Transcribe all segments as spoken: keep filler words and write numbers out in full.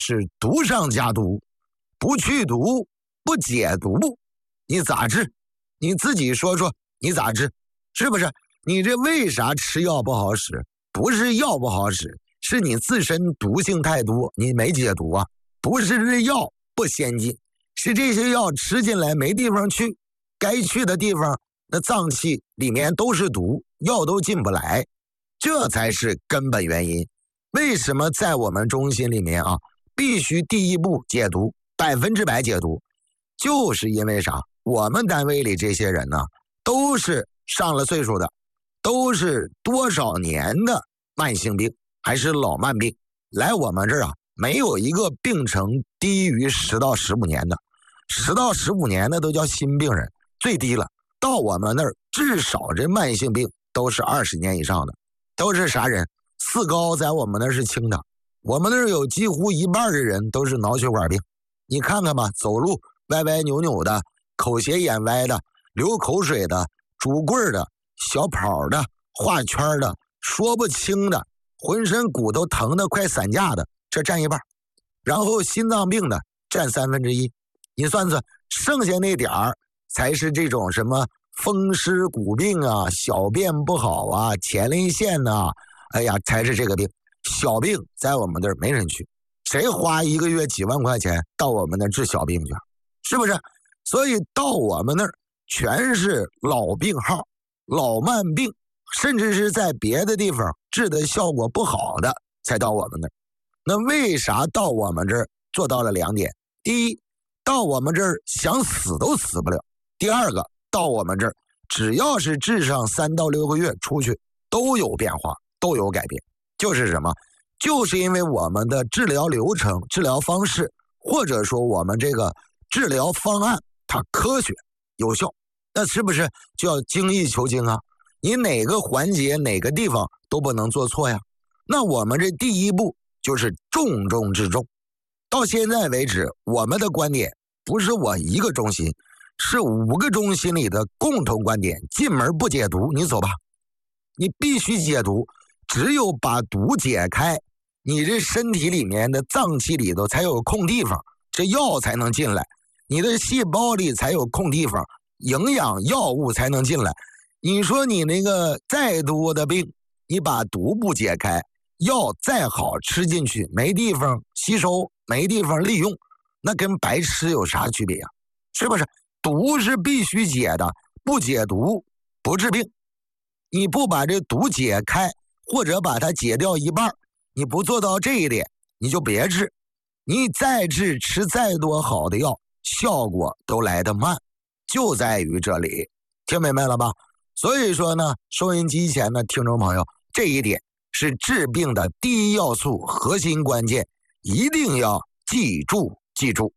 是毒上加毒，不去毒，不解毒，你咋治？你自己说说，你咋治？是不是？你这为啥吃药不好使？不是药不好使，是你自身毒性太多，你没解毒啊。不是这药不先进，是这些药吃进来没地方去，该去的地方那脏器里面都是毒，药都进不来，这才是根本原因。为什么在我们中心里面啊，必须第一步解毒，百分之百解毒？就是因为啥？我们单位里这些人呢，都是上了岁数的，都是多少年的慢性病，还是老慢病，来我们这儿啊，没有一个病程低于十到十五年的，十到十五年的都叫新病人，最低了。到我们那儿，至少这慢性病都是二十年以上的，都是啥人？四高在我们那儿是轻的，我们那儿有几乎一半的人都是脑血管病。你看看吧，走路歪歪扭扭的，口斜眼歪的，流口水的，拄棍的，小跑的，画圈的，说不清的，浑身骨头疼的快散架的，这占一半。然后心脏病的占三分之一，你算算，剩下那点儿才是这种什么风湿骨病啊，小便不好啊，前列腺呐、啊，哎呀，才是这个病。小病在我们这儿没人去，谁花一个月几万块钱到我们那儿治小病去？是不是？所以到我们那儿全是老病号、老慢病，甚至是在别的地方治的效果不好的才到我们那儿。那为啥到我们这儿做到了两点？第一，到我们这儿想死都死不了；第二个，到我们这儿只要是治上三到六个月出去都有变化，都有改变。就是什么？就是因为我们的治疗流程、治疗方式，或者说我们这个治疗方案它科学有效，那是不是就要精益求精啊？你哪个环节哪个地方都不能做错呀。那我们这第一步就是重中之重。到现在为止，我们的观点不是我一个中心，是五个中心里的共同观点。进门不解毒，你走吧，你必须解毒。只有把毒解开，你这身体里面的脏器里头才有空地方，这药才能进来，你的细胞里才有空地方，营养药物才能进来。你说你那个再多的病，你把毒不解开，药再好吃进去，没地方吸收，没地方利用，那跟白吃有啥区别呀？是不是？毒是必须解的，不解毒不治病。你不把这毒解开，或者把它解掉一半，你不做到这一点，你就别治。你再治，吃再多好的药，效果都来得慢，就在于这里。听明白了吧？所以说呢，收音机前的听众朋友，这一点是治病的第一要素，核心关键，一定要记住记住。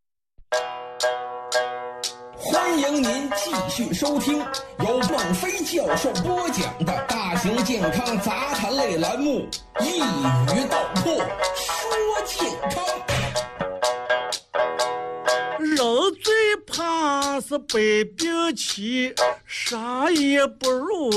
欢迎您继续收听由孟非教授播讲的大型健康杂谈类栏目《一语道破说健康》。 人最怕是被病气，啥也不如